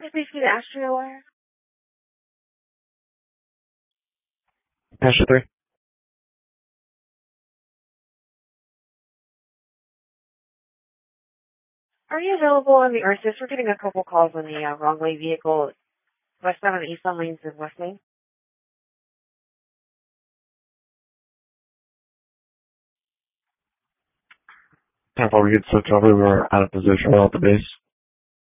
Please be the Astro Wire. Astro 3. Are you available on the Ursus? We're getting a couple calls on the wrong way vehicle westbound and eastbound lanes in West Lane. Time for we get switch over. We're out of position. We're at the base.